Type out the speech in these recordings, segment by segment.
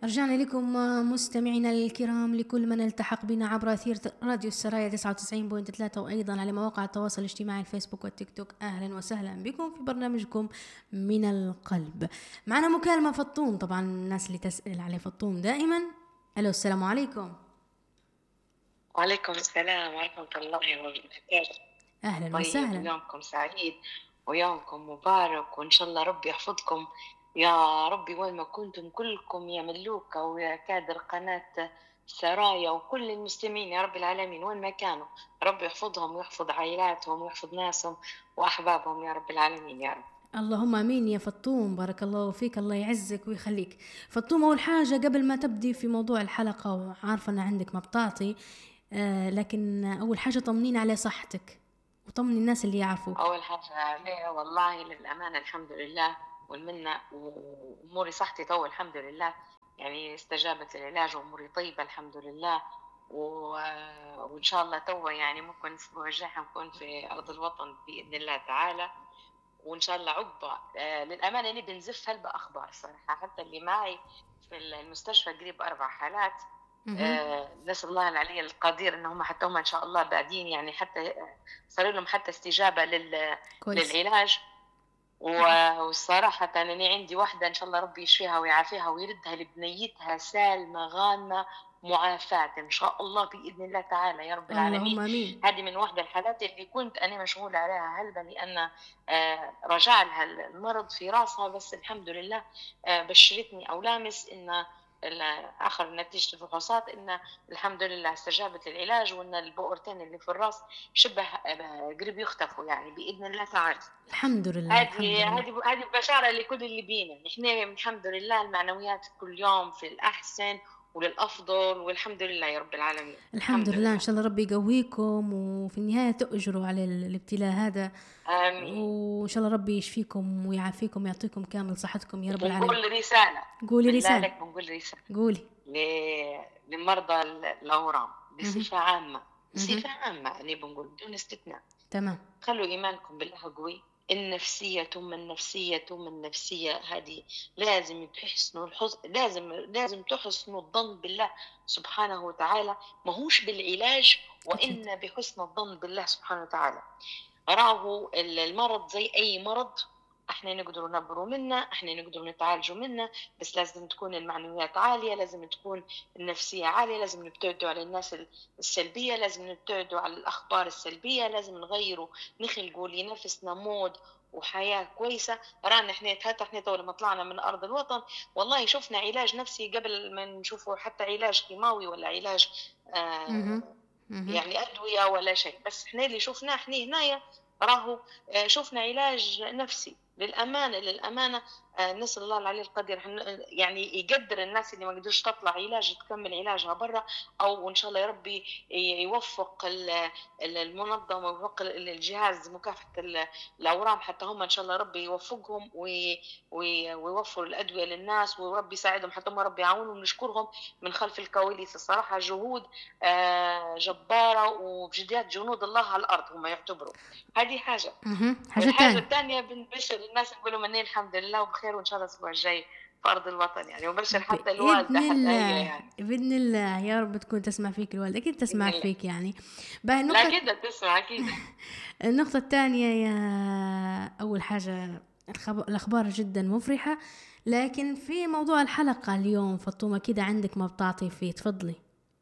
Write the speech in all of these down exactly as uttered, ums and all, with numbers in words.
رجعنا لكم مستمعينا الكرام، لكل من التحق بنا عبر أثير راديو السرايا تسعة وتسعين فاصلة ثلاثة، وأيضا على مواقع التواصل الاجتماعي الفيسبوك والتيك توك. أهلا وسهلا بكم في برنامجكم من القلب. معنا مكالمة فطوم، طبعا الناس اللي تسأل عليه فطوم دائما. ألو، السلام عليكم. وعليكم السلام ورحمة الله وبركاته. أهلا طيب، وسهلا. يومكم سعيد ويومكم مبارك، وإن شاء الله ربي يحفظكم يا ربي وين ما كنتم كلكم، يا ملوكة ويا كادر قناة سرايا وكل المستمعين يا رب العالمين وين ما كانوا. ربي يحفظهم ويحفظ عائلاتهم ويحفظ ناسهم وأحبابهم يا رب العالمين يا رب. اللهم امين يا فطوم، بارك الله فيك، الله يعزك ويخليك. فطوم، اول حاجه قبل ما تبدي في موضوع الحلقه، وعارفه ان عندك مبطاطي، آه لكن اول حاجه طمنين على صحتك وطمني الناس اللي يعرفوك. أول حاجة عليه والله للأمانة الحمد لله والمنة، وأموري صحتي تو الحمد لله، يعني استجابت للعلاج وأموري طيبة الحمد لله. و... وإن شاء الله تو يعني ممكن الأسبوع الجاي حنكون في أرض الوطن بإذن الله تعالى، وإن شاء الله عقبة. آه للأمانة أنا بنزف هلبة أخبار صراحة، حتى اللي معي في المستشفى قريب أربع حالات. آه نسأل الله العلي القدير إنهم حتى هم إن شاء الله بعدين يعني حتى صار لهم حتى استجابة لل... كويس. للعلاج. والصراحة أنا عندي واحدة إن شاء الله ربي يشفيها ويعافيها ويردها لبنيتها سالمة غانمة معافاة إن شاء الله بإذن الله تعالى يا رب اللهم العالمين. امين. هذه من واحدة الحالات اللي كنت أنا مشغولة عليها هلبة، لأن آه رجع لها المرض في راسها، بس الحمد لله آه بشرتني أو لامس إن آخر نتيجة الفحوصات إن الحمد لله استجابت للعلاج، وإن البؤرتين اللي في الراس شبه قريب يختفوا يعني بإذن الله تعالى. الحمد لله الحمد هذه لله. هذه هذه بشارة لكل اللي بينا. نحن الحمد لله المعنويات كل يوم في الأحسن وللأفضل، والحمد لله يا رب العالمين. الحمد الحمد لله، ان لله. شاء الله ربي يقويكم وفي النهايه تؤجروا على الابتلاء هذا، آمين. وان شاء الله ربي يشفيكم ويعافيكم ويعطيكم كامل صحتكم يا رب العالمين. بنقول رسالة قولي بالله رسالة. لك، بنقول رسالة قولي. ل- لمرضى الأورام مهم. بصفة عامة، مهم. بصفة عامة يعني بنقول بدون استثناء. تمام. خلوا إيمانكم بالله قوي. النفسية ثم النفسية ثم النفسية هذه لازم تحسنوا الحظ... لازم لازم تحسنوا الظن بالله سبحانه وتعالى، ماهوش بالعلاج، أكيد. وإن بحسن الظن بالله سبحانه وتعالى. راه المرض زي أي مرض، احنا نقدر نبرو منه، احنا نقدر نتعالجوا منه، بس لازم تكون المعنويات عالية، لازم تكون النفسية عالية، لازم نبتعدوا على الناس السلبية، لازم نبتعدوا على الأخبار السلبية، لازم نغيروا نخلقوا لنفسنا مود وحياة كويسة. رانا احنا حتى احنا لما طلعنا من أرض الوطن والله شفنا علاج نفسي قبل ما نشوفوا حتى علاج كيماوي ولا علاج آه مهم. مهم. يعني أدوية ولا شيء، بس احنا اللي شفناه احنا هنايا راهو آه، شفنا علاج نفسي للأمانة. للأمانة آه، نسأل الله العلي القدير يعني يقدر الناس اللي ما قدرش تطلع علاج تكمل علاجها برا، أو إن شاء الله يا ربي يوفق المنظمة ويوفق الجهاز مكافحة الأورام، حتى هم إن شاء الله ربي يوفقهم ويوفروا الأدوية للناس، وربي يساعدهم حتى هم ربي يعاونهم. نشكرهم من خلف الكواليس الصراحة، جهود آه، جبارة وبجديات جنود الله على الأرض هم يعتبروا. هذه حاجة. مهم. حاجة والحاجة تانية. الثانية بنبشر الناس نقولوا مني الحمد لله وبخير، وإن شاء الله الأسبوع الجاي في أرض الوطن يعني، وبشر حتى الوالدة بإذن حتى هي الله يعني. بإذن الله يا رب تكون تسمع فيك الوالدة، أكيد بإذن تسمع الله. فيك يعني. بقى لا النقطة كده تسمع أكيد. النقطة الثانية، يا أول حاجة الخب... الأخبار جدا مفرحة، لكن في موضوع الحلقة اليوم فطومة كده عندك ما بتعطي فيه، تفضلي.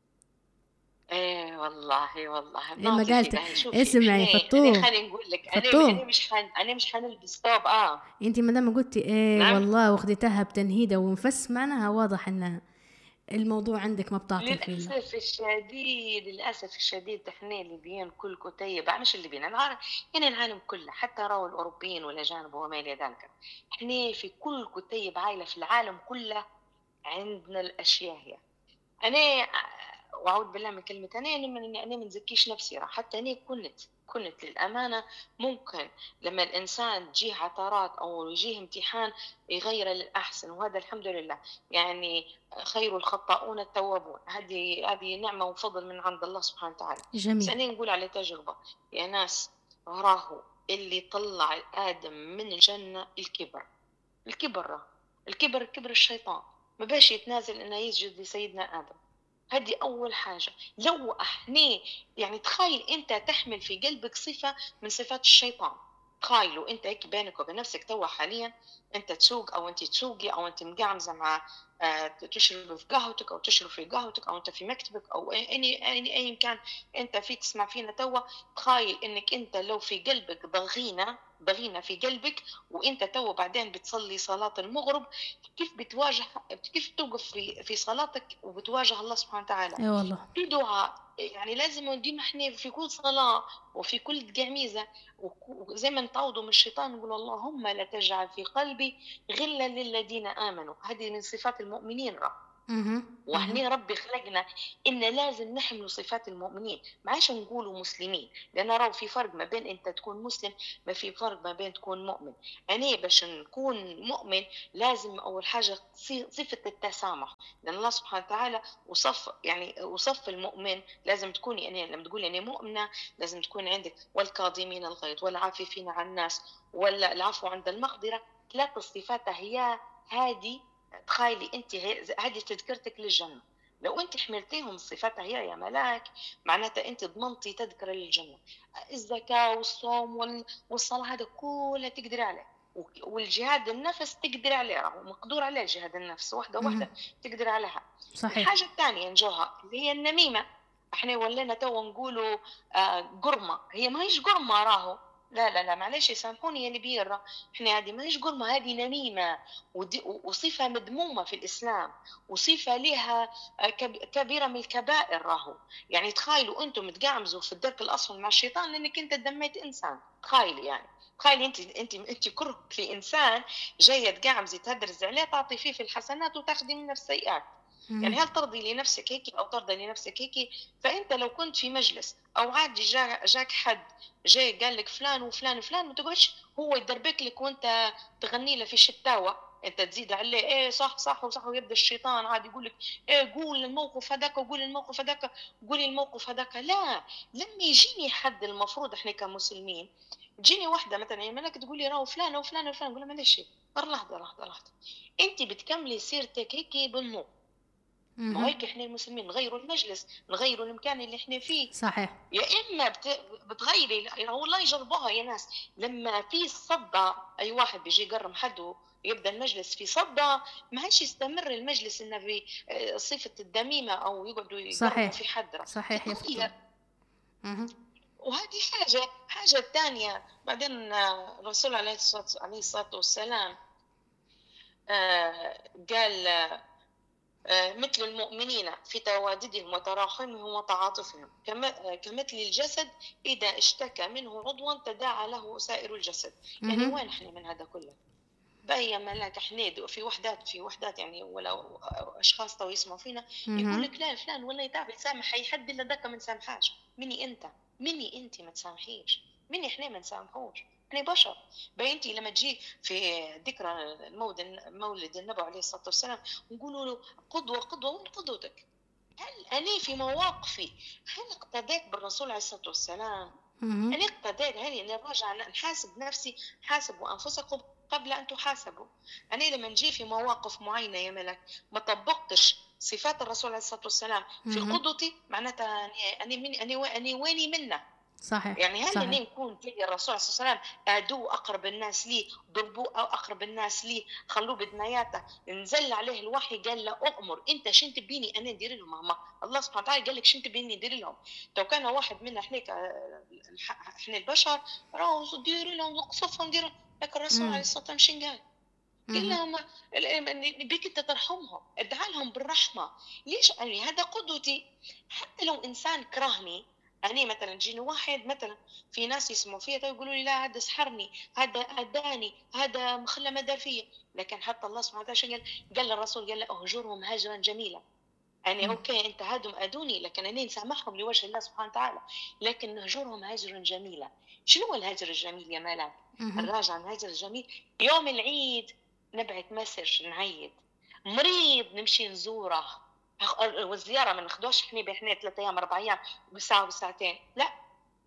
ايه والله والله لما بنعطي قالت فيه. هاي شوفي اسمعي احنا انا فطوم، خليني نقول لك، انا انا فطوم، مش حن انا مش حنلبس ثوب. اه انت ما دام قلتي ايه نعم. والله واخدتها بتنهيده ونفس، معناها واضح ان الموضوع عندك ما بتعطي فيه له. للأسف الشديد للأسف الشديد احنا الليبيين كل كتيب، مش الليبيين العالم، يعني العالم كله حتى راوا الأوروبيين والأجانب وما إلى ذلك، احنا في كل كتيب عائلة في العالم كله عندنا الأشياء هي. أنا وأعوذ بالله من كلمة أنا أنا من أنا من زكيش نفسي، راح حتى أنا كنت كنت للأمانة ممكن لما الإنسان تجيه عثرات أو يجيه امتحان يغير للأحسن، وهذا الحمد لله يعني خير الخطاؤون التوابون. هذه هذه نعمة وفضل من عند الله سبحانه وتعالى. بس جميل. أنا نقول على تجربة يا ناس، راهو اللي طلع آدم من الجنة الكبر. الكبر الكبر الكبر الشيطان، ما باش يتنازل انه يسجد لسيدنا ادم. هذه اول حاجه. لو احنا يعني تخيل انت تحمل في قلبك صفه من صفات الشيطان، تخيلوا انت هيك بينك وبين نفسك توا حاليا انت تسوق او انت تسوقي او انت مقعمزه مع آه، تشرب في قهوتك او تشرب في قهوتك او انت في مكتبك او اي اي اي مكان انت فيه تسمع فينا توا. تخيل انك انت لو في قلبك ضغينه ضغينه في قلبك، وانت توا بعدين بتصلي صلاه المغرب، كيف بتواجه كيف توقف في في صلاتك وبتواجه الله سبحانه وتعالى اي والله. في دعاء. يعني لازم ديما احنا في كل صلاة وفي كل قعميزة وزي ما نتعوضوا من الشيطان نقول اللهم لا تجعل في قلبي غلا للذين آمنوا. هذه من صفات المؤمنين راه. اها اها واحنا ربي خلقنا ان لازم نحمل صفات المؤمنين، ما عادش نقولوا مسلمين، لان راهو في فرق ما بين انت تكون مسلم، ما في فرق ما بين تكون مؤمن. يعني باش نكون مؤمن لازم اول حاجه صفه التسامح، لان الله سبحانه وتعالى وصف يعني وصف المؤمن. لازم تكوني يعني لما تقولي انا مؤمنه لازم تكون عندك والكاظمين الغيظ والعافين عن الناس ولا العفو عند المقدره. ثلاث صفات هي هذه. تخيلي انت هذه تذكرتك للجنه، لو انت حملتيهم الصفات هي يا ملاك معناتها انت ضمنتي تذكره للجنه. الزكاه والصوم والصلاه هذا كلها تقدري عليه، والجهاد النفس تقدر عليه، مقدور عليه جهاد النفس واحده اها واحده تقدر عليها. صحيح. الحاجه الثانيه نجوها اللي هي النميمه. احنا ولينا تو نقولوا آه قرمه، هي ما هيش قرمه راهو، لا لا لا معلش يسامحوني يا البيرة، احنا هذه ما هيش قرمه، هذه نميمه وصفه مذمومه في الاسلام، وصفه لها كبيره من الكبائر راهو. يعني تخيلوا انتم تقعمزوا في الدرك الاسفل مع الشيطان لانك انت دميت انسان. تخيلي يعني تخيلي انت انت انت كره في انسان جايه تقعمزي تهدرز عليه تعطي فيه في الحسنات وتاخذي منه في السيئات. مهم. يعني هل ترضي لنفسك هيك او ترضي لنفسك هيك؟ فانت لو كنت في مجلس او عادي جا جاك حد جاي قال لك فلان وفلان وفلان، ما تقعدش هو يدربك لك وانت تغني له في شتاوه، انت تزيد عليه ايه صح صح وصح، ويبدا الشيطان عادي يقول لك ايه قول الموقف هذاك وقول الموقف هذاك قولي الموقف هذاك. لا، لما يجيني حد المفروض احنا كمسلمين تجيني واحده مثلا يا ملك تقولي راهو فلان وفلان وفلان، نقول لها معلش لحظه لحظه لحظه، انت بتكملي سيرتك هيك بالنور. ما مهم. هيك احنا المسلمين نغيروا المجلس نغيروا المكان اللي احنا فيه. صحيح. يا اما بت... بتغيري والله يجربوها يا ناس. لما في صدى اي واحد بيجي يقرم حد يبدا المجلس في صدى، ما هيش يستمر المجلس انه في صفه الدميمه او يقعدوا يقرموا صحيح في حد صحيح يا فتوى. تتغير. اها وهذه حاجه حاجه الثانيه بعدين الرسول عليه الصلاه عليه الصلاه والسلام آه قال مثل المؤمنين في تواددهم وتراحمهم وتعاطفهم كمثل الجسد إذا اشتكى منه عضوا تداعى له سائر الجسد. يعني مهم. وين احنا من هذا كله؟ بقى ملاك احنا في وحدات في وحدات يعني ولو اشخاص تو يسمعوا فينا يقول لك مهم. لا فلان والله يتعب يسامح اي حد الا ذاك ما نسامحاش. مني انت مني انت ما تسامحيش، مني احنا ما نسامحوش، احنا بشر. بينتي لما تجي في ذكرى مولد مولد النبي عليه الصلاه والسلام نقولوا له قدوه قدوه، وين قدوتك؟ هل انا في مواقفي هل اقتديت بالرسول عليه الصلاه والسلام؟ مهم. أنا اقتديت هل نراجع نحاسب نفسي؟ حاسبوا أنفسكم قبل أن تحاسبوا. أنا لما نجي في مواقف معينة يا ملك ما طبقتش صفات الرسول عليه الصلاة والسلام في مهم. قدوتي معناتها أنا مني أنا أنا ويني منه. صحيح يعني هل صحيح. اني نكون زي الرسول صلى الله عليه وسلم ادوه اقرب الناس لي ضربوه او اقرب الناس لي خلوه بدنياته نزل عليه الوحي قال له اؤمر انت شنت بيني انا ندير لهم. ماما الله سبحانه وتعالى قال لك شنت بيني ندير لهم. لو كان واحد منا احنا احنا البشر راهو دير لهم وقصفهم دير، لكن الرسول عليه مم. الصلاه والسلام شن قال؟ قال مهم. لهم نبيك انت ترحمهم ادعى لهم بالرحمه. ليش؟ يعني هذا قدوتي. حتى لو انسان كرهني أنا مثلا جيني واحد مثلا في ناس يسمعوا فيا يقولوا لي لا هذا سحرني هذا أداني هذا مخلى ما دار فيا، لكن حتى الله سبحانه وتعالى قال قال للرسول قال له اهجرهم هجرا جميلا. يعني مم. أوكي أنت هادم أدوني لكن أنا نسامحهم لوجه الله سبحانه وتعالى، لكن نهجرهم هجرا جميلا. شنو هو الهجر الجميل يا ملاك؟ مهم. الراجع عن الهجر الجميل يوم العيد نبعث مسج نعيد، مريض نمشي نزوره، والزياره ما ناخذوش احنا بحنا ثلاث ايام اربع ايام بساعه وساعتين، لا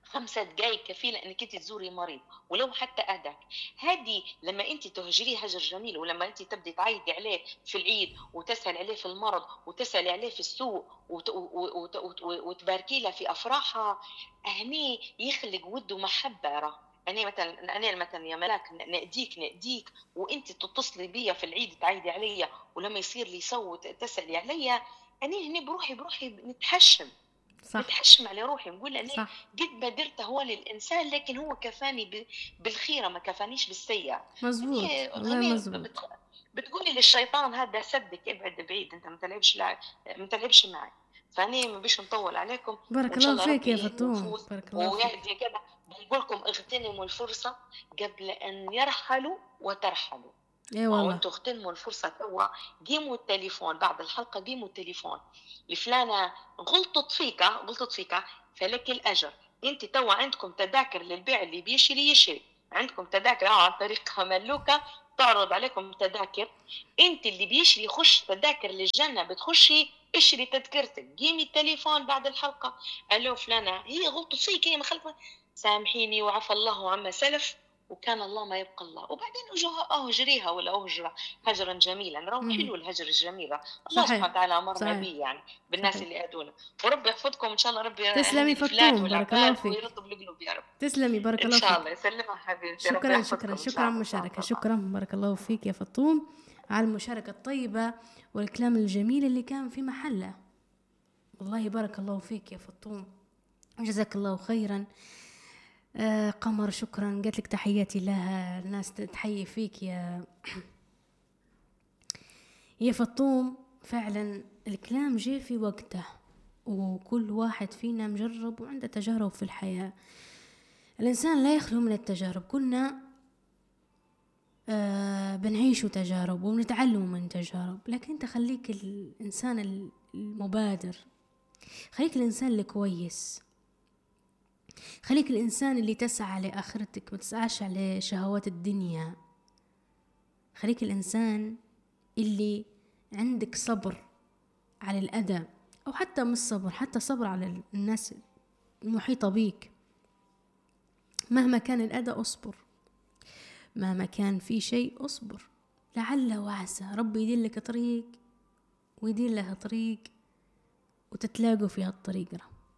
خمسة دقايق كفيلة انك انت تزوري مريض ولو حتى اهداك. هذه لما انت تهجريه هجر جميل، ولما انت تبدي تعيدي عليه في العيد وتسأل عليه في المرض وتسأل عليه في السوق وت- و- وت- وت- وتباركي له في افراحها، هني يخلق ود ومحبة. راه أنا مثلا أنا مثلا يا ملاك نأديك نأديك وأنت تتصلي بيا في العيد تعيدي عليا، ولما يصير لي صوت تسألي عليا، أنا هني بروحي بروحي نتحشم صح. نتحشم على روحي، نقول أنا صح. قد ما درت هو للإنسان، لكن هو كفاني ب- بالخيرة ما كفانيش بالسيئة. مزبوط يعني والله غني مزبوط. بت- بتقولي للشيطان هذا سدك ابعد بعيد، انت ما تلعبش لع- ما تلعبش معي. فاني ما بيش نطول عليكم، بارك وان شاء الله الله فيك ربي يا يهدي فطوم، نفوس بارك الله فيك. ويهدي كذا. بنقول لكم اغتنموا الفرصة قبل ان يرحلوا وترحلوا. اي ما هو والله. انتوا اغتنموا الفرصة توا، قيموا التليفون بعد الحلقة، قيموا التليفون لفلانة غلطت فيك غلطت فيك فلك الأجر. انت توا عندكم تذاكر للبيع، اللي بيشري يشري، عندكم تذاكر عن طريق ملوكة تعرض عليكم تذاكر. انت اللي بيشري يخش تذاكر للجنة بتخشي اشري تذكرتك، قيمي التليفون بعد الحلقة، الو فلانة هي غلطت فيك هي مخلفة، سامحيني وعفى الله عما سلف وكان الله ما يبقى الله. وبعدين اجوها اهجريها ولا اهجرة هجرا جميلا، راهو مم. حلو الهجر الجميل. الله صحيح. سبحانه وتعالى امرنا صحيح. به يعني بالناس صحيح. اللي ادونا. وربي يحفظكم ان شاء الله، ربي تسلمي يهني الفلاد فطوم، بارك الله والعباد فيك. ويرطب القلوب يا رب. تسلمي، بارك ان الله شاء الله فيك. يسلمها حبيبتي، ربي شكرا شكرا يحفظكم ان شكرا شاء الله ان شاء مشاركة، الله. شكرا بارك الله فيك يا فطوم على المشاركة الطيبة والكلام الجميل اللي كان في محله. والله بارك الله فيك يا فطوم، جزاك الله خيرا. آه قمر شكرا، قالت لك تحياتي لها، الناس تحيي فيك يا يا فطوم. فعلا الكلام جاي في وقته، وكل واحد فينا مجرب وعنده تجارب في الحياة. الإنسان لا يخلو من التجارب، كلنا آه بنعيش تجارب ونتعلم من تجارب، لكن انت خليك الإنسان المبادر، خليك الإنسان الكويس، خليك الإنسان اللي تسعى لآخرتك، ما تسعاش على شهوات الدنيا. خليك الإنسان اللي عندك صبر على الأذى، أو حتى مش صبر، حتى صبر على الناس المحيطة بيك. مهما كان الأذى أصبر، مهما كان في شيء أصبر، لعل وعسى ربي يدير لك طريق ويدير لها طريق وتتلاقوا في هالطريق.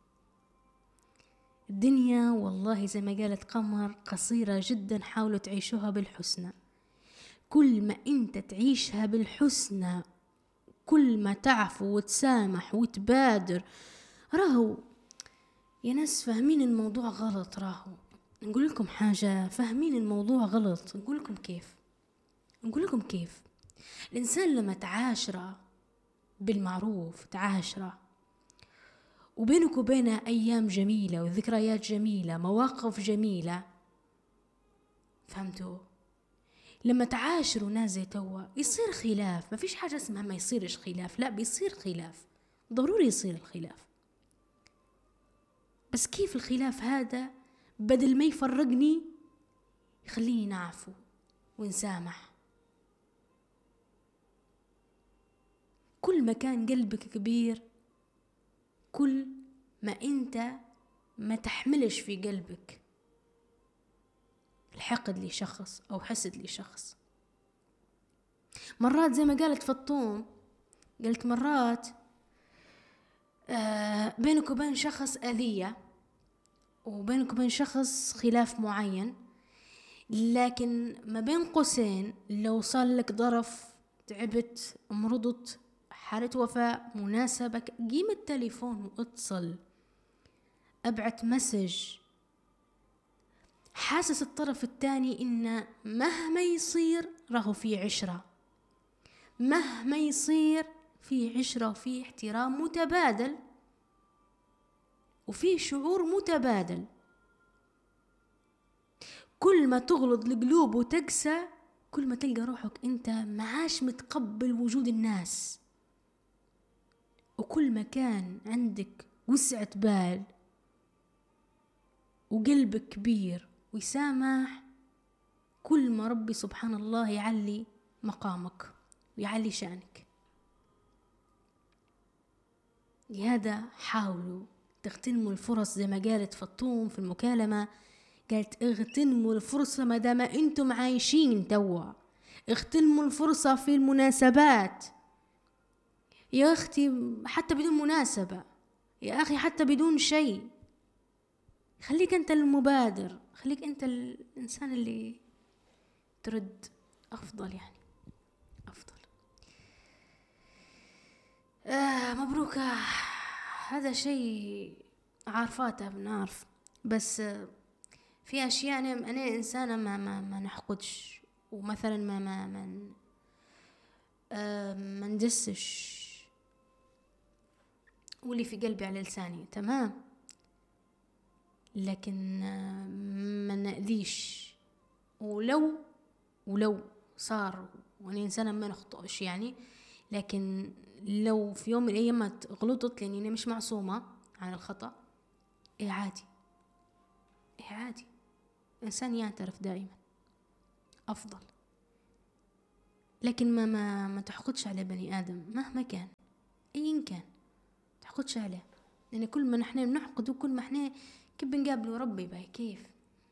الدنيا والله زي ما قالت قمر قصيرة جدا، حاولوا تعيشوها بالحسنى. كل ما انت تعيشها بالحسنى، كل ما تعفو وتسامح وتبادر. راهو يا ناس فاهمين الموضوع غلط، راهو نقول لكم حاجة، فاهمين الموضوع غلط. نقول لكم كيف نقول لكم كيف الإنسان لما تعاشره بالمعروف، تعاشره وبينك وبينه أيام جميلة وذكريات جميلة، مواقف جميلة، فهمتوا؟ لما تعاشروا ناس زي توا يصير خلاف، ما فيش حاجة اسمها ما يصيرش خلاف، لا بيصير خلاف، ضروري يصير الخلاف. بس كيف الخلاف هذا بدل ما يفرقني يخليني نعفو ونسامح. كل ما كان قلبك كبير، كل ما انت ما تحملش في قلبك الحقد لشخص او حسد لشخص. مرات زي ما قالت فطوم، قالت مرات آه بينك وبين شخص أذية، وبينك وبين شخص خلاف معين، لكن ما بين قوسين لو صار لك ظرف، تعبت، مرضت، حالة وفاة، مناسبة، قيم التليفون واتصل، ابعت مسج، حاسس الطرف الثاني إن مهما يصير راهو في عشرة، مهما يصير في عشرة وفي احترام متبادل وفي شعور متبادل. كل ما تغلط القلوب وتقسى، كل ما تلقى روحك انت معاش متقبل وجود الناس. وكل ما كان عندك وسعة بال وقلبك كبير ويسامح، كل ما ربي سبحان الله يعلي مقامك ويعلي شأنك. لهذا حاولوا تغتنموا الفرص زي ما قالت فطوم في المكالمة، قالت اغتنموا الفرصة ما دام انتم عايشين توا، اغتنموا الفرصة في المناسبات يا اختي، حتى بدون مناسبة يا اخي، حتى بدون شيء، خليك انت المبادر، خليك انت الانسان اللي ترد، افضل يعني افضل. آه مبروك، آه هذا شيء عارفاته بنعرف، بس آه في اشياء انا انا انسانه ما ما ما نحقدش، ومثلا ما ما ما آه ما ندسش، واللي في قلبي على لساني تمام، لكن آه ما نأذيش. ولو ولو صار وانا انسانه ما نخطئش يعني، لكن لو في يوم من الايام غلطت، لاني انا مش معصومه عن الخطأ، ايه عادي، ايه عادي، الانسان يعترف دائما افضل. لكن ما ما ما تحقدش على بني ادم مهما كان ايا كان، تحقدش عليه، لان كل ما نحن نحقد وكل ما احنا كيف بنقابله ربي باي كيف.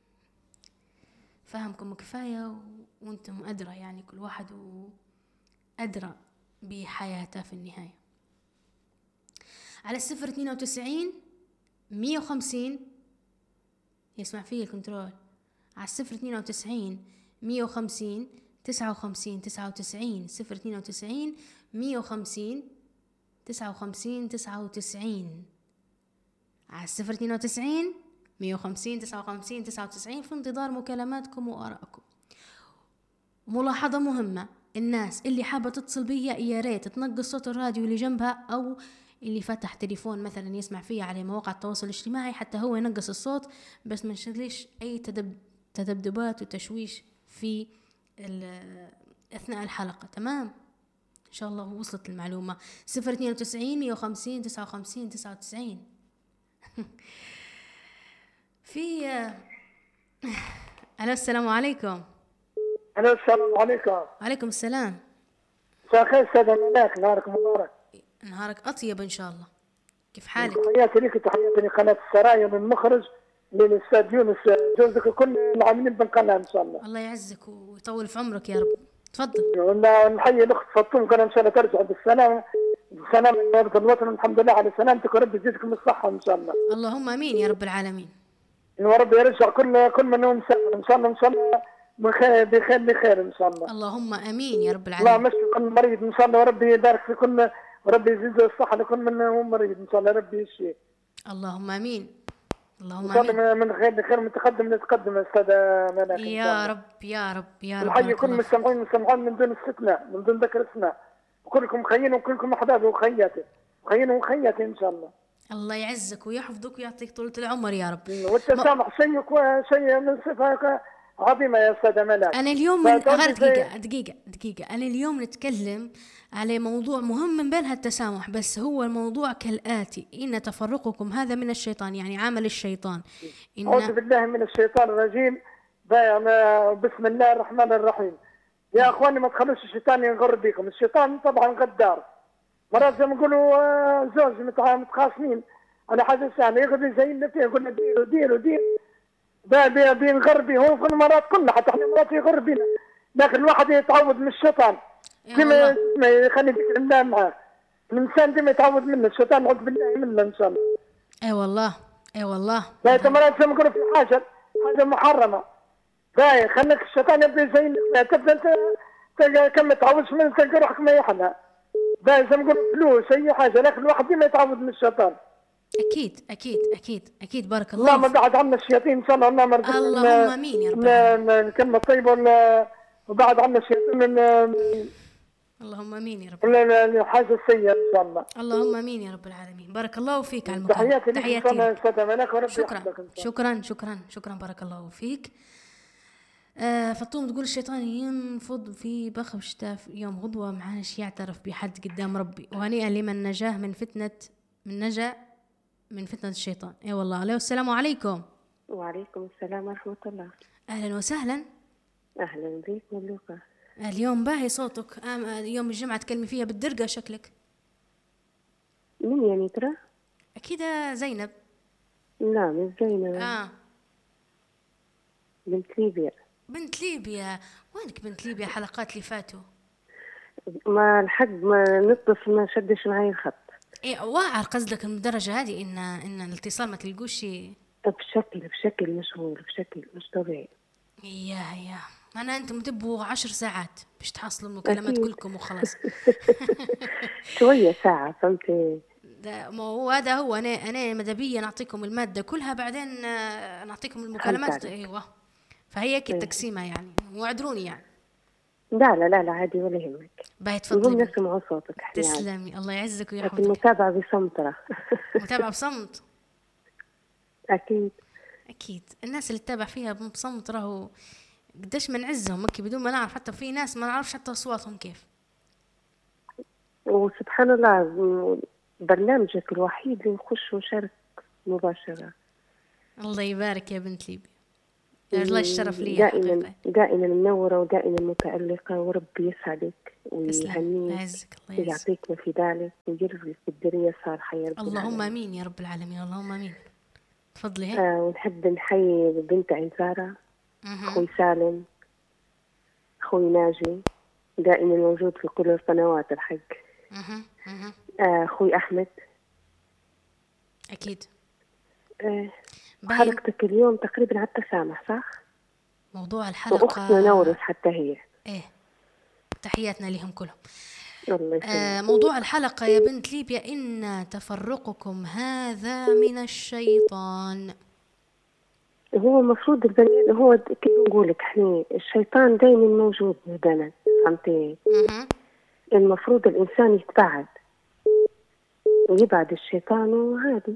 فهمكم كفايه و... وانتم ادرى يعني، كل واحد وادرى بحياته في النهايه. على الصفر اثنين وتسعين مية وخمسين يسمع فيه الكنترول، على الصفر اثنين وتسعين مية وخمسين تسعة وخمسين تسعة وتسعين، صفر اثنين وتسعين مية وخمسين تسعة وخمسين تسعة وتسعين، على الصفر اثنين وتسعين مية وخمسين تسعة وخمسين تسعة وتسعين، في انتظار مكالماتكم وآرائكم. ملاحظة مهمة، الناس اللي حابة تتصل بيا يا ريت تنقص صوت الراديو اللي جنبها، أو اللي فتح تليفون مثلا يسمع فيه على مواقع التواصل الاجتماعي حتى هو ينقص الصوت، بس ما نشغلش أي تدب تذبذبات وتشويش في أثناء الحلقة. تمام إن شاء الله وصلت المعلومة. صفر اثنين وتسعين مية وخمسين تسعة وخمسين تسعة وتسعين. في ألو السلام عليكم. ألو السلام عليكم. وعليكم السلام. مساء الخير سادة ملاك، نهارك مبارك. نهارك أطيب إن شاء الله. كيف حالك؟ تحياتي لك وتحياتي لقناة السرايا من المخرج للأستاذ يونس جوزك وكل العاملين بالقناة إن شاء الله. الله يعزك ويطول في عمرك يا رب. تفضل. ونحيي الأخت فطوم كان إن شاء الله ترجع بالسلامة بالسلامة يا رب الوطن، الحمد لله على سلامتك ورب يزيدكم الصحة إن شاء الله. اللهم آمين يا رب العالمين. ورب يرجع كل كل من هو مسافر إن شاء الله، إن شاء الله بخير بخير بخير إن شاء الله. اللهم آمين يا رب العالمين. الله مشفي كل مريض إن شاء الله، وربي يبارك في كل، وربي يزيد الصحة لكل من هو مريض إن شاء الله، ربي يشفيه. اللهم آمين. اللهم آمين. من خير لخير، من تقدم لتقدم أستاذ ملاك يا رب يا رب يا رب. نحيي كل المستمعين والمستمعات من دون استثناء، من دون ذكر اسماء، وكلكم خيين وكلكم أحبابي وخياتي، خيين وخياتي إن شاء الله. الله يعزك ويحفظك ويعطيك طولة العمر يا رب. والتسامح شيء شيء من صفة عظيمة يا أستاذ ملاك. أنا اليوم من غير دقيقة دقيقة دقيقة أنا اليوم نتكلم على موضوع مهم من بينها التسامح، بس هو الموضوع كالآتي: إن تفرقكم هذا من الشيطان، يعني عمل الشيطان. إن أعوذ بالله من الشيطان الرجيم. بسم الله الرحمن الرحيم. يا أخواني ما تخلوش الشيطان ينغر بكم، الشيطان طبعا غدار، مرات زي ما نقولوا زوج متخاصمين على حاجة سهلة يغرب زي اللي فيه، يقول له ديروا ديروا ديروا بي بينغر بيه، هو في المرات كلها حتى احنا مرات يغر بينا، لكن الواحد يتعود من الشيطان ديما يخلي ذكر الله معاه، الانسان ديما يتعود منه الشيطان، نعوذ بالله منه ان شاء الله. اي والله اي والله. باهي مرات زي ما نقولوا في حاجه حاجه محرمه، باهي خليك الشيطان يبدا يزين لك، تبدا انت كم تعودش منه تلقى روحك ما يحلى، باهي زي ما نقولوا فلوس اي حاجه، لكن الواحد ديما يتعود من الشيطان. أكيد أكيد أكيد أكيد. بارك الله. اللهم بعد عنا الشياطين إن شاء الله، اللهم اللهم آمين يا رب العالمين. الكلمة الطيبة وبعد عنا الشياطين من اللهم آمين يا رب الحاجة السيئة إن شاء الله. اللهم آمين يا رب العالمين. بارك الله فيك على المكالمة. تحياتي لك أستاذ ملاك وربي يحفظك. شكرا شكرا شكرا بارك الله فيك. آه فطوم تقول الشيطان ينفض في بخشته يوم غدوة معاش يعترف بحد قدام ربي، وهنيئا لمن نجاه من فتنة من نجا من فتنة الشيطان. اي والله. الو السلام عليكم. وعليكم السلام ورحمة الله. اهلا وسهلا. اهلا بك مبروكة. اليوم باهي صوتك، يوم الجمعة تكلمي فيها بالدرقة شكلك. من يعني ترى؟ أكيد زينب. لا مش زينب. آه بنت ليبيا. بنت ليبيا. وينك بنت ليبيا حلقات اللي فاتوا؟ ما لحد ما نتصل ما شدش معي الخط. إيه واعر قصدك المدرجة هذه إن إن الاتصال ما تلقوش؟ بشكل بشكل مشغول بشكل مش طبيعي. إياه إياه أنا أنتم تبوا عشر ساعات باش تحصلوا المكالمات أكيد. كلكم وخلاص. شوية ساعة فهمتي. ده ما هو هذا هو. أنا أنا مدبيا نعطيكم المادة كلها بعدين آه، نعطيكم المكالمات. أيوة فهي أكيد أيوة. تقسيمة يعني وعدروني يعني. لا لا لا لا عادي ولا يهمك. باهي تفضلي. المهم نسمعوا صوتك احنا. تسلمي الله يعزك لكن ويحفظك. المتابعة بصمت راه. متابعة بصمت. أكيد. أكيد الناس اللي تتابع فيها بصمت راهو قديش من عزهم مكي بدون ما نعرف. حتى في ناس ما نعرفش حتى أصواتهم كيف. وسبحان الله برنامجك الوحيد اللي نخش ونشارك مباشرة. الله يبارك يا بنت ليبيا. الله الشرف لي دائما حقيقة. دائما منورة ودائما متألقة وربي يسعدك تسلم ويهنيك يعزك الله يعزك. ويعطيك ما في ذلك ويجرب في الدنيا صالحة يا رب اللهم العالمين. امين يا رب العالمين. اللهم امين. تفضلي. هي آه ونحب نحيي بنت عنزارة أخوي سالم أخوي ناجي دائما موجود في كل القنوات الحق. آه أخوي أحمد أكيد. آه حلقتك اليوم تقريبا على التسامح صح؟ موضوع الحلقة وأختنا نورس حتى هي. إيه تحياتنا لهم كلهم. الله آه موضوع الحلقة يا بنت ليبيا إن تفرقكم هذا من الشيطان. هو المفروض البني هو كيف نقولك احنا الشيطان دايما موجود بدنا فهمتي. المفروض الإنسان يتبعد ويبعد الشيطان وعادي.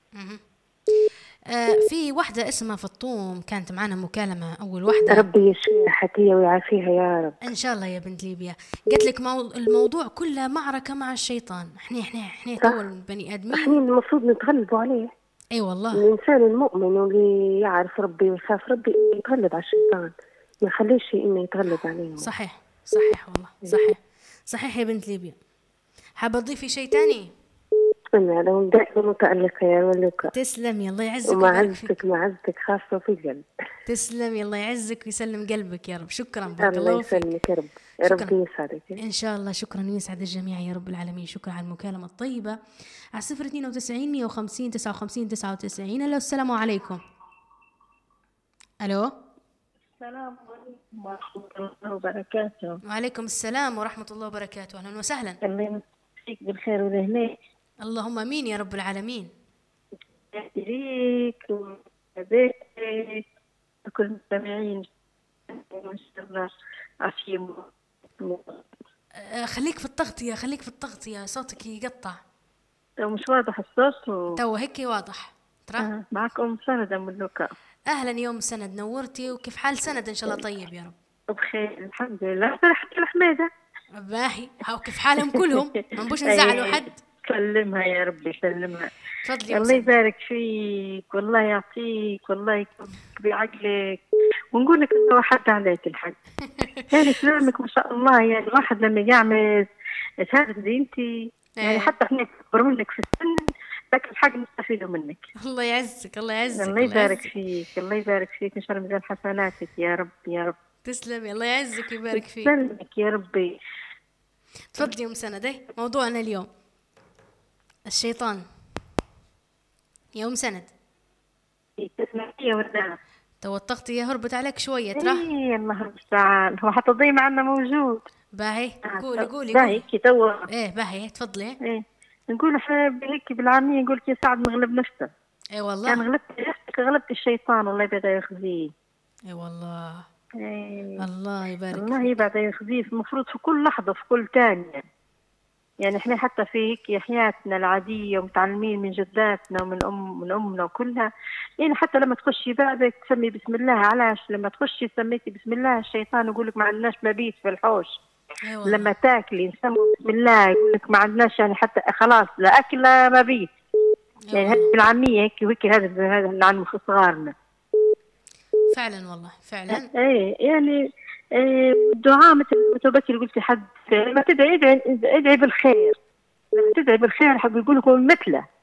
آه في واحدة اسمها فطوم كانت معنا مكالمة أول واحدة. ربي يشفيها حتى ويعافيها يا رب إن شاء الله يا بنت ليبيا. قلت لك مو... الموضوع كله معركة مع الشيطان. إحنا إحنا إحنا تول بني آدمين. إحنا المفروض نتغلبوا عليه. أي والله. الإنسان المؤمن واللي يعرف ربي ويخاف ربي يتغلب على الشيطان ما يخليش إنه يتغلب عليه. صحيح صحيح والله صحيح صحيح يا بنت ليبيا. حابة تضيفي شيء تاني؟ أنا لو دائما متألقة يا ملوكة. تسلمي الله يعزك ومعزتك معزتك خاصة في القلب. تسلمي الله يعزك ويسلم قلبك يا رب. شكرا بارك الله فيك. الله يسلمك يا رب. ربي يسعدك إن شاء الله. شكرا ويسعد الجميع يا رب العالمين. شكرا على المكالمة الطيبة على صفر اثنين وتسعين مية وخمسين تسعة وخمسين تسعة وتسعين. ألو السلام عليكم. ألو السلام عليكم ورحمة الله وبركاته. وعليكم السلام ورحمة الله وبركاته. أهلا وسهلا. الله يمسيك بالخير والهناء. اللهم امين يا رب العالمين. ليك وبيتك وكل المستمعين ما شاء الله عافية. خليك في التغطية خليك في التغطية صوتك يقطع. مش واضح الصوت و... تو هيك واضح ترى. آه. معكم سند ملوكة. أهلا يوم سند نورتي. وكيف حال سند؟ إن شاء الله طيب يا رب. بخير الحمد لله. فرحت الحميدة باهي. هاو كيف حالهم كلهم ما نبوش نزعلوا حد. سلمها يا ربي سلمها. تفضلي. الله يبارك فيك والله يعطيك والله يكبر بعقلك ونقول لك انه واحد عليك الحق. يعني كلامك ما شاء الله. يعني الواحد لما يعمل شهادة زي انتي يعني حتى احنا اكبر منك في السن لكن الحق نستفيدوا منك. الله يعزك الله يعزك. الله يبارك فيك الله يبارك فيك ان شاء الله ميزان حسناتك يا رب يا رب. تسلمي الله يعزك ويبارك فيك. سلمك يا ربي. تفضلي يوم سند. موضوعنا اليوم الشيطان. يوم سند تسمعي ولا تو التغطية هربت عليك شوية ترى. ايه الله المستعان. هو حتى ضي معنا موجود. باهي قولي قولي باهي كي توا ايه باهي تفضلي. ايه نقول احنا هيك بالعامية نقول يا سعد نغلب نفسه. اي والله. كان غلبت نفسك غلبت الشيطان والله يبقى يخزيه. اي والله. ايه الله يبارك. الله يبقى يخزيه. المفروض في كل لحظة في كل ثانية. يعني احنا حتى في هيك حياتنا العادية ومتعلمين من جداتنا ومن أم من أمنا وكلها. يعني حتى لما تخشي بابك تسمي بسم الله. علاش لما تخشي سميتي بسم الله الشيطان يقول لك ما عندناش مبيت في الحوش. أيوة. لما تاكلي نسمي بسم الله يقول لك ما عندناش يعني حتى خلاص لا أكل لا مبيت. أيوة. يعني هذه العامية هيك وهيك هذا هذا اللي عن صغارنا. فعلا والله فعلا. ايه يعني إيه الدعاء مثل ما توبتي قلتي حد لما تدعي ادعي ادعي بالخير. لما تدعي بالخير حق يقول لكم مثله.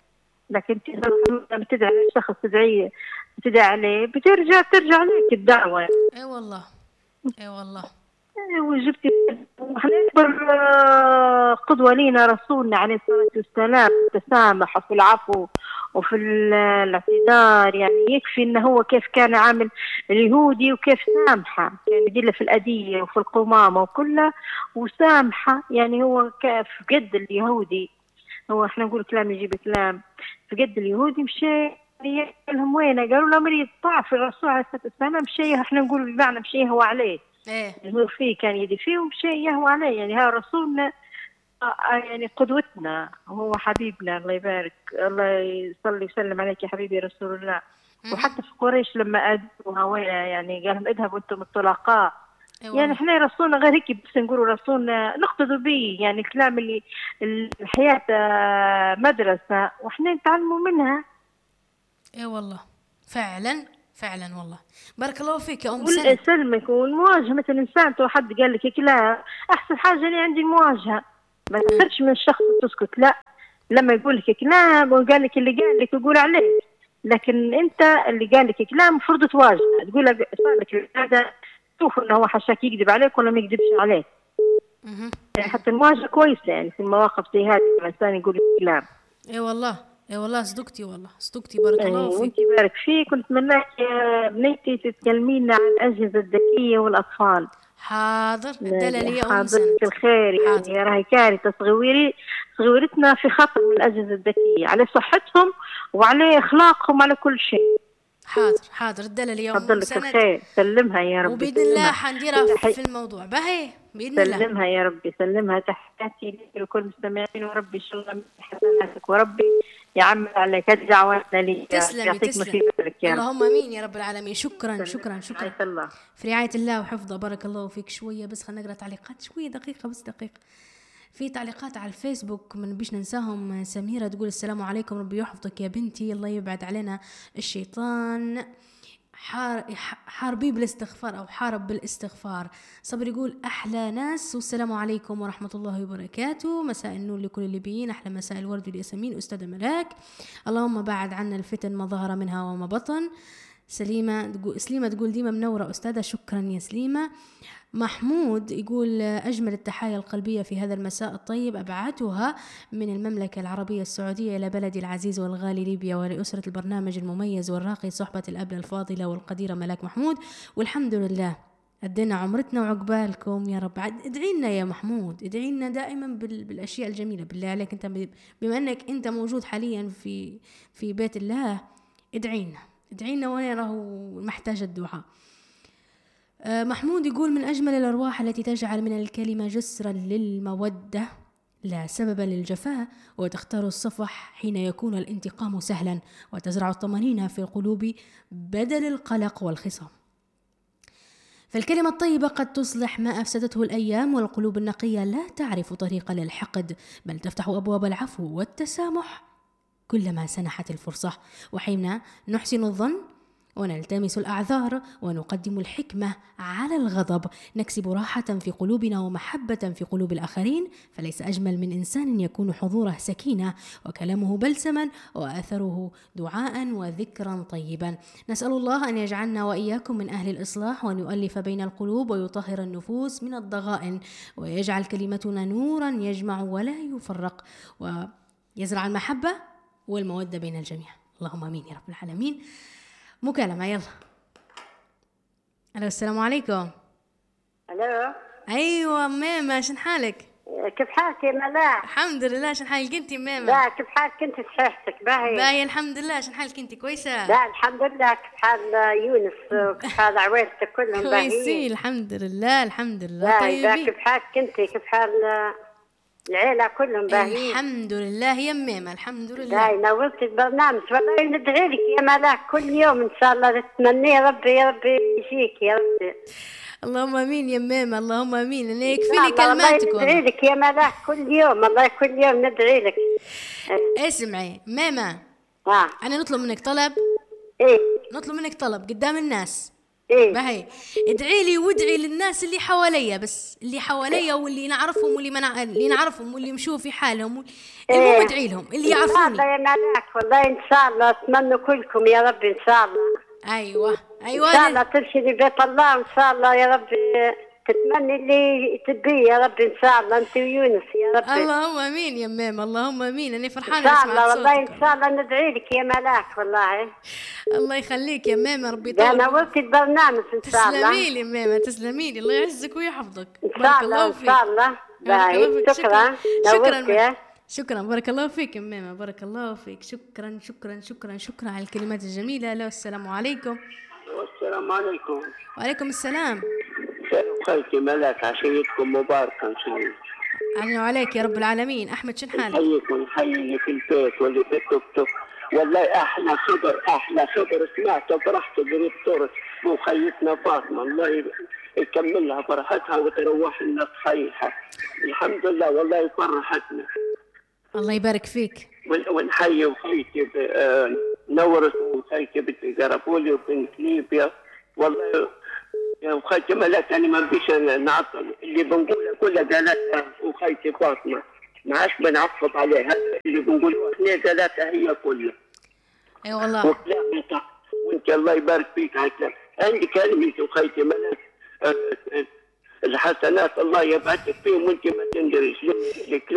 لكن انت لما تدعي الشخص تدعيه تدعي عليه بترجع ترجع عليك الدعوة. اي والله اي والله. وجبتي أكبر قدوة لينا رسولنا عليه الصلاة والسلام في التسامح وفي العفو وفي الاعتذار. يعني يكفي إنه هو كيف كان عامل اليهودي وكيف سامحة، كان يدله في الأدية وفي القمامة وكلها وسامحة. يعني هو كيف قد اليهودي، هو إحنا نقول كلام يجيب كلام، في قد اليهودي مشي لهم وين قالوا له مريض ضعف الرسول عليه الصلاة والسلام مشي، إحنا نقول بمعنى مشي هو عليه ايه هو فيه كان يدي فيه ومشي يهوى عليه. يعني ها رسولنا يعني قدوتنا وهو حبيبنا، الله يبارك، الله يصلي وسلم عليك يا حبيبي رسول الله. وحتى في قريش لما أدوها وين يعني قالهم اذهبوا انتم الطلقاء. يعني احنا رسولنا غير هيك بس نقولوا رسولنا نقتدوا به، يعني الكلام اللي الحياة مدرسة واحنا نتعلموا منها. اي والله فعلا فعلا والله. بارك الله فيك يا ام سنة. سلمك والمواجهه مثل انسان تو حد قال لك كلام احسن حاجه اللي عندي المواجهه، ما تخرجش من الشخص وتسكت، لا لما يقول لك كلام وقال لك اللي قال لك يقول عليه، لكن انت اللي قال لك كلام المفروض تواجه تقول له صار لك هذا، شوف انه هو حشاك يكذب عليك ولا ما يكذبش عليك. يعني حتى المواجهه كويسه يعني في المواقف زي هذه الانسان يقول كلام. اي والله اي والله صدقتي والله صدقتي بارك الله فيك. وانت بارك فيك. كنت منك يا بنيتي تتكلمينا عن الأجهزة الذكية والأطفال. حاضر دلالي يا أم حاضر سنة. الخير يعني يا راهي كارثة صغيري صغيرتنا في خطر من الأجهزة الذكية على صحتهم وعلى أخلاقهم على كل شيء. حاضر حاضر الدلالي يا أم سنة. الخير سلمها يا رب وبإذن الله حنديرها في الموضوع باهي بإذن الله. سلمها يا ربي سلمها تحياتي لكل المستمعين وربي إن شاء الله من حسناتك وربي يعمل عليك دعواتنا لي. تسلمي تسلمي اللهم امين يا رب العالمين. شكرا شكرا شكرا الله. في رعاية الله وحفظه. بارك الله فيك. شوية بس خلينا نقرأ تعليقات شوية دقيقة بس دقيقة. في تعليقات على الفيسبوك من بيش ننساهم. سميرة تقول السلام عليكم ربي يحفظك يا بنتي الله يبعد علينا الشيطان حاربي بالاستغفار أو حارب بالاستغفار. صبر يقول أحلى ناس والسلام عليكم ورحمة الله وبركاته. مساء النور لكل الليبيين أحلى مساء الورد والياسمين أستاذة ملاك. اللهم بعد عنا الفتن ما ظهر منها وما بطن. سليمة تقول سليمة تقول ديما منورة أستاذة. شكرا يا سليمة. محمود يقول أجمل التحايا القلبية في هذا المساء الطيب أبعتها من المملكة العربية السعودية إلى بلدي العزيز والغالي ليبيا ولأسرة البرنامج المميز والراقي صحبة الأبلة الفاضلة والقديرة ملاك محمود. والحمد لله أدينا عمرتنا وعقبالكم يا رب. ادعي لنا يا محمود ادعي لنا دائما بالأشياء الجميلة بالله عليك. أنت بما أنك أنت موجود حاليا في في بيت الله ادعي لنا ادعي لنا وأنا راهو محتاج الدعاء. محمود يقول من أجمل الأرواح التي تجعل من الكلمة جسرا للمودة لا سبب للجفاء وتختار الصفح حين يكون الانتقام سهلا وتزرع الطمأنينة في القلوب بدل القلق والخصام. فالكلمة الطيبة قد تصلح ما أفسدته الأيام والقلوب النقية لا تعرف طريقا للحقد بل تفتح أبواب العفو والتسامح كلما سنحت الفرصة. وحين نحسن الظن ونلتمس الأعذار ونقدم الحكمة على الغضب نكسب راحة في قلوبنا ومحبة في قلوب الآخرين. فليس أجمل من إنسان يكون حضوره سكينة وكلامه بلسما وأثره دعاء وذكرا طيبا. نسأل الله أن يجعلنا وإياكم من أهل الإصلاح وأن يؤلف بين القلوب ويطهر النفوس من الضغائن ويجعل كلمتنا نورا يجمع ولا يفرق ويزرع المحبة والمودة بين الجميع. اللهم آمين يا رب العالمين. مكالمة يلا. ألو السلام عليكم. ألو أيوة ميمة شن حالك؟ كيف حالك يا ملاك؟ الحمد لله. شن حالك انتي ميمة؟ لا كيف حالك انت صحتك باهي؟ باهي الحمد لله. شن حالك انتي كويسة؟ لا الحمد لله. كيف حال يونس وكيف حال عويلتك كلهم باهيين؟ كويسين الحمد لله الحمد لله طيبين. كيف حالك انت كيف حال العيلة كلهم باهيين؟ الحمد لله يا ميمة الحمد لله. لا نورت البرنامج والله ندعي لك يا ملاك كل يوم ان شاء الله تتمني ربي يا ربي يجيك يا ربي. اللهم امين يا ميمة اللهم امين. انا يكفيني كلماتك والله ندعي لك يا ملاك كل يوم والله كل يوم ندعي لك. اسمعي ميمة اه انا نطلب منك طلب. ايه نطلب منك طلب قدام الناس. إيه؟ باهي ادعي لي وادعي للناس اللي حواليا، بس اللي حواليا واللي نعرفهم واللي ما نع... اللي نعرفهم واللي مشوا في حالهم، المهم إيه. ادعي لهم اللي إن شاء الله يعرفوني. يا ملاك، والله إن شاء الله أتمنى كلكم يا رب إن شاء الله. ايوه ايوه إن شاء الله ترشدي بيت الله، وإن شاء الله يا رب تتمني اللي تبيه يا رب إن شاء الله، أنت ويونس يا رب. اللهم امين يا مام، اللهم امين. انا فرحانه إن شاء اسمع الله والله صوتك. إن شاء الله ندعي لك يا ملاك والله. الله يخليك يا ماما، ربي ده يطول. نورتي البرنامج إن شاء الله. تسلمي لي ماما، تسلمي لي، الله يعزك ويحفظك. إن بارك شاء الله الله فيك. إن شاء الله. بارك الله باي فيك. شكرا شكرا نورتي. شكرا بارك الله فيك يا ماما، بارك الله فيك. شكرا شكرا شكرا شكرا على الكلمات الجميلة. لا السلام عليكم. والسلام عليكم. وعليكم السلام. خالتي ملاك، عشيتكم مباركة إن شاء الله. علينا وعليك يا رب العالمين. أحمد شن حالك؟ نحييكم، نحيي اللي في البيت واللي في التوك توك. والله أحلى خبر، أحلى خبر سمعته فرحت قريب طرق وخيتنا فاطمة، الله يكمل لها فرحتها وتروح لنا صحيحة. الحمد لله والله فرحتنا. الله يبارك فيك. ونحيي وخيتي نورت وخيتي بنت جربولي وبنت ليبيا. والله يا وخيتي ملاك أنا ما بديش نعطل، اللي بنقوله كله قالتها وخيتي فاطمة، ما عادش بنعقب عليها، اللي بنقوله اثنين قالتها هي كلها. اي أيوة والله. وكلامك وانت الله يبارك فيك على كلام. عندي كلمة انت وخيتي ملاك، الحسنات الله يبعثك فيهم وانت ما تندريش.